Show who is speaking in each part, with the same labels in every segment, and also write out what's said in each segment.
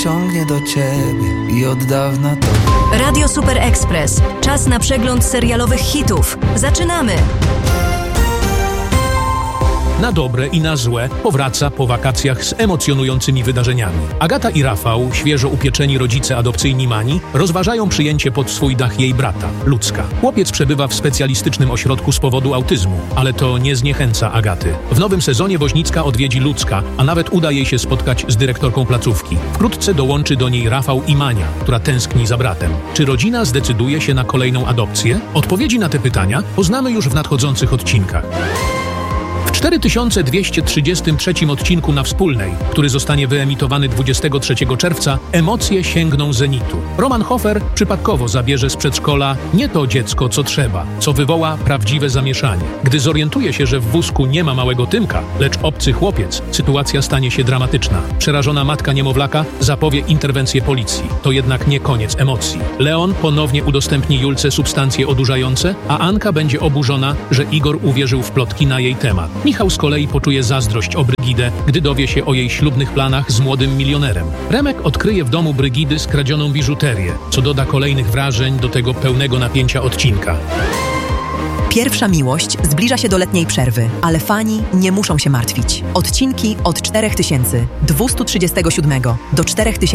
Speaker 1: ciągnie do ciebie i od dawna to...
Speaker 2: Radio Super Express. Czas na przegląd serialowych hitów. Zaczynamy!
Speaker 3: Na dobre i na złe powraca po wakacjach z emocjonującymi wydarzeniami. Agata i Rafał, świeżo upieczeni rodzice adopcyjni Mani, rozważają przyjęcie pod swój dach jej brata, Lucka. Chłopiec przebywa w specjalistycznym ośrodku z powodu autyzmu, ale to nie zniechęca Agaty. W nowym sezonie Woźnicka odwiedzi Lucka, a nawet uda jej się spotkać z dyrektorką placówki. Wkrótce dołączy do niej Rafał i Mania, która tęskni za bratem. Czy rodzina zdecyduje się na kolejną adopcję? Odpowiedzi na te pytania poznamy już w nadchodzących odcinkach. W 4233 odcinku na Wspólnej, który zostanie wyemitowany 23 czerwca, emocje sięgną zenitu. Roman Hofer przypadkowo zabierze z przedszkola nie to dziecko, co trzeba, co wywoła prawdziwe zamieszanie. Gdy zorientuje się, że w wózku nie ma małego Tymka, lecz obcy chłopiec, sytuacja stanie się dramatyczna. Przerażona matka niemowlaka zapowie interwencję policji. To jednak nie koniec emocji. Leon ponownie udostępni Julce substancje odurzające, a Anka będzie oburzona, że Igor uwierzył w plotki na jej temat. Michał z kolei poczuje zazdrość o Brygidę, gdy dowie się o jej ślubnych planach z młodym milionerem. Remek odkryje w domu Brygidy skradzioną biżuterię, co doda kolejnych wrażeń do tego pełnego napięcia odcinka.
Speaker 4: Pierwsza miłość zbliża się do letniej przerwy, ale fani nie muszą się martwić. Odcinki od 4237 do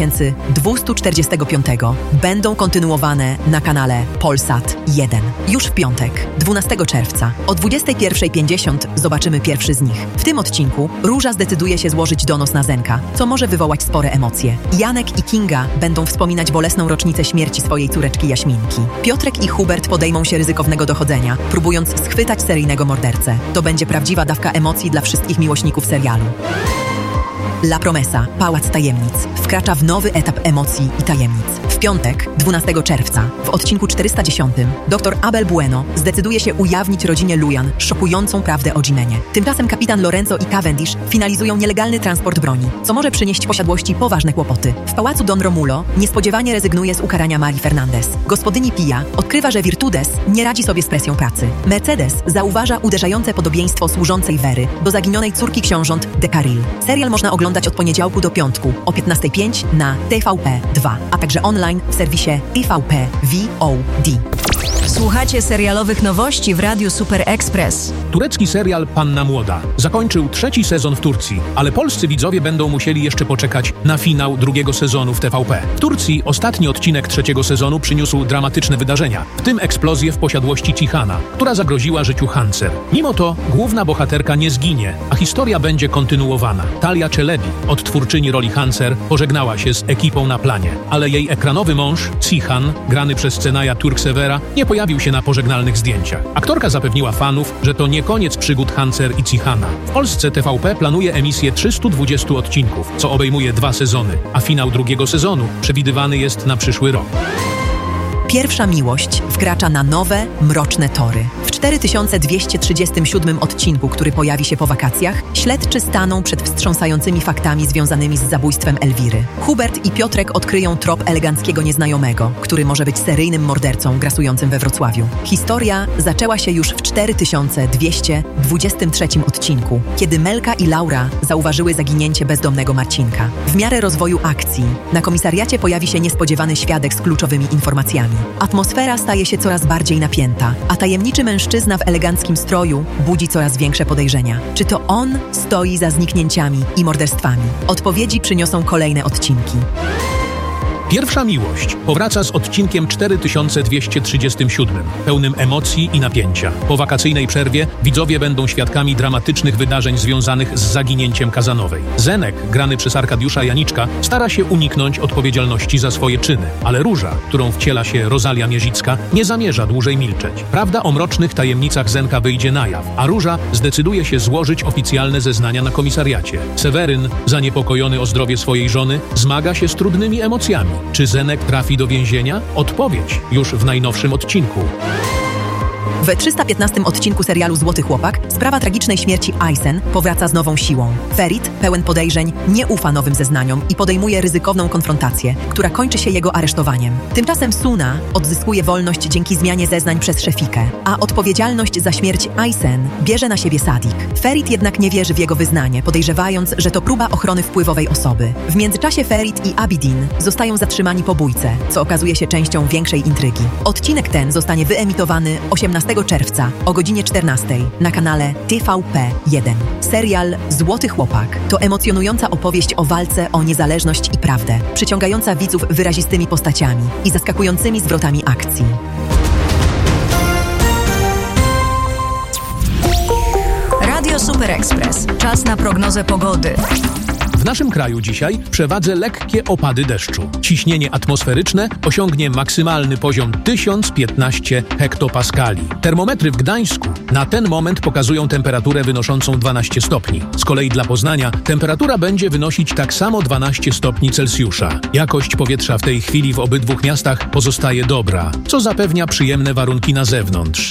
Speaker 4: 4245 będą kontynuowane na kanale Polsat 1. Już w piątek, 12 czerwca o 21:50 zobaczymy pierwszy z nich. W tym odcinku Róża zdecyduje się złożyć donos na Zenka, co może wywołać spore emocje. Janek i Kinga będą wspominać bolesną rocznicę śmierci swojej córeczki Jaśminki. Piotrek i Hubert podejmą się ryzykownego dochodzenia, próbując schwytać seryjnego mordercę. To będzie prawdziwa dawka emocji dla wszystkich miłośników serialu. La Promesa, Pałac Tajemnic, wkracza w nowy etap emocji i tajemnic. W piątek, 12 czerwca, w odcinku 410, dr Abel Bueno zdecyduje się ujawnić rodzinie Lujan szokującą prawdę o Jimenie. Tymczasem kapitan Lorenzo i Cavendish finalizują nielegalny transport broni, co może przynieść posiadłości poważne kłopoty. W pałacu Don Romulo niespodziewanie rezygnuje z ukarania Marii Fernandez. Gospodyni Pia odkrywa, że Virtudes nie radzi sobie z presją pracy. Mercedes zauważa uderzające podobieństwo służącej Wery do zaginionej córki książąt de Carril. Serial można oglądać od poniedziałku do piątku o 15:05 na TVP2, a także online w serwisie TVP VOD.
Speaker 2: Słuchacie serialowych nowości w Radiu Super Express.
Speaker 3: Turecki serial Panna Młoda zakończył 3. sezon w Turcji, ale polscy widzowie będą musieli jeszcze poczekać na finał 2. sezonu w TVP. W Turcji ostatni odcinek 3. sezonu przyniósł dramatyczne wydarzenia, w tym eksplozję w posiadłości Cihana, która zagroziła życiu Hancer. Mimo to główna bohaterka nie zginie, a historia będzie kontynuowana. Talia Czelebi, odtwórczyni roli Hancer, pożegnała się z ekipą na planie, ale jej ekranowy mąż, Cihan, grany przez Senaja Turksevera, nie pojawił się na pożegnalnych zdjęciach. Aktorka zapewniła fanów, że to nie koniec przygód Hancer i Cihana. W Polsce TVP planuje emisję 320 odcinków, co obejmuje 2 sezony, a finał 2. sezonu przewidywany jest na przyszły rok.
Speaker 4: Pierwsza miłość wkracza na nowe, mroczne tory. W 4237 odcinku, który pojawi się po wakacjach, śledczy staną przed wstrząsającymi faktami związanymi z zabójstwem Elwiry. Hubert i Piotrek odkryją trop eleganckiego nieznajomego, który może być seryjnym mordercą grasującym we Wrocławiu. Historia zaczęła się już w 4223 odcinku, kiedy Melka i Laura zauważyły zaginięcie bezdomnego Marcinka. W miarę rozwoju akcji na komisariacie pojawi się niespodziewany świadek z kluczowymi informacjami. Atmosfera staje się coraz bardziej napięta, a tajemniczy mężczyzna w eleganckim stroju budzi coraz większe podejrzenia. Czy to on stoi za zniknięciami i morderstwami? Odpowiedzi przyniosą kolejne odcinki.
Speaker 3: Pierwsza miłość powraca z odcinkiem 4237, pełnym emocji i napięcia. Po wakacyjnej przerwie widzowie będą świadkami dramatycznych wydarzeń związanych z zaginięciem Kazanowej. Zenek, grany przez Arkadiusza Janiczka, stara się uniknąć odpowiedzialności za swoje czyny, ale Róża, którą wciela się Rosalia Mierzicka, nie zamierza dłużej milczeć. Prawda o mrocznych tajemnicach Zenka wyjdzie na jaw, a Róża zdecyduje się złożyć oficjalne zeznania na komisariacie. Seweryn, zaniepokojony o zdrowie swojej żony, zmaga się z trudnymi emocjami. Czy Zenek trafi do więzienia? Odpowiedź już w najnowszym odcinku.
Speaker 4: W 315 odcinku serialu Złoty Chłopak sprawa tragicznej śmierci Aysen powraca z nową siłą. Ferit, pełen podejrzeń, nie ufa nowym zeznaniom i podejmuje ryzykowną konfrontację, która kończy się jego aresztowaniem. Tymczasem Suna odzyskuje wolność dzięki zmianie zeznań przez Szefikę, a odpowiedzialność za śmierć Aysen bierze na siebie Sadik. Ferit jednak nie wierzy w jego wyznanie, podejrzewając, że to próba ochrony wpływowej osoby. W międzyczasie Ferit i Abidin zostają zatrzymani po bójce, co okazuje się częścią większej intrygi. Odcinek ten zostanie wyemitowany 18 czerwca o godzinie 14 na kanale TVP1. Serial Złoty Chłopak to emocjonująca opowieść o walce o niezależność i prawdę, przyciągająca widzów wyrazistymi postaciami i zaskakującymi zwrotami akcji.
Speaker 2: Radio Super Express. Czas na prognozę pogody.
Speaker 3: W naszym kraju dzisiaj przewadze lekkie opady deszczu. Ciśnienie atmosferyczne osiągnie maksymalny poziom 1015 hektopaskali. Termometry w Gdańsku na ten moment pokazują temperaturę wynoszącą 12 stopni. Z kolei dla Poznania temperatura będzie wynosić tak samo 12 stopni Celsjusza. Jakość powietrza w tej chwili w obydwu miastach pozostaje dobra, co zapewnia przyjemne warunki na zewnątrz.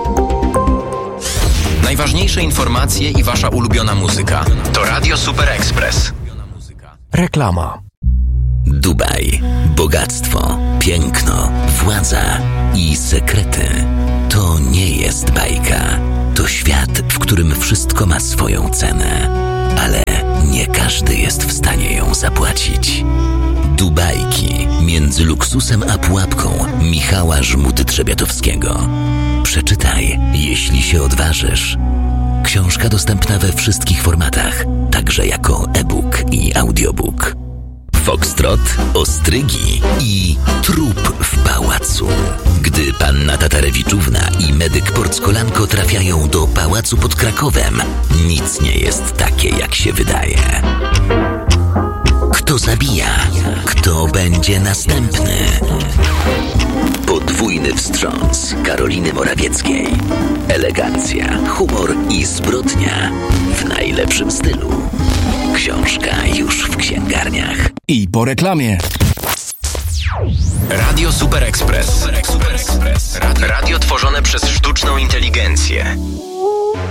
Speaker 5: Najważniejsze informacje i wasza ulubiona muzyka. To Radio Super Express.
Speaker 6: Reklama.
Speaker 7: Dubaj. Bogactwo, piękno, władza i sekrety. To nie jest bajka. To świat, w którym wszystko ma swoją cenę. Ale nie każdy jest w stanie ją zapłacić. Dubajki. Między luksusem a pułapką Michała Żmudy-Trzebiatowskiego. Przeczytaj, jeśli się odważysz. Książka dostępna we wszystkich formatach, także jako e-book i audiobook. Foxtrot, ostrygi i trup w pałacu. Gdy panna Tatarewiczówna i medyk Porckolanko trafiają do pałacu pod Krakowem, nic nie jest takie, jak się wydaje. Kto zabija? Kto będzie następny? Podwójny wstrząs Karoliny Morawieckiej. Elegancja, humor i zbrodnia w najlepszym stylu. Książka już w księgarniach.
Speaker 6: I po reklamie.
Speaker 5: Radio Super Express. Radio tworzone przez